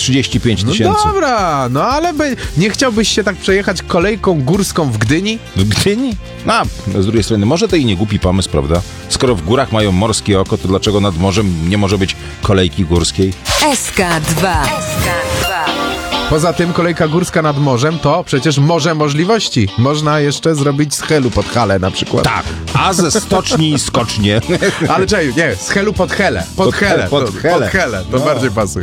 35 000. No dobra, no ale nie chciałbyś się tak przejechać kolejką górską w Gdyni? W Gdyni? No, z drugiej strony, może to i nie głupi pomysł, prawda? Skoro w górach mają morskie oko, to dlaczego nad morzem nie może być kolejki górskiej? SK2. Poza tym kolejka górska nad morzem to przecież morze możliwości. Można jeszcze zrobić z Helu pod Halę na przykład. Tak, a ze stoczni skocznie. Ale czekaj, nie, z Helu pod Helę. Pod Helę. Pod Helę. To bardziej pasuje.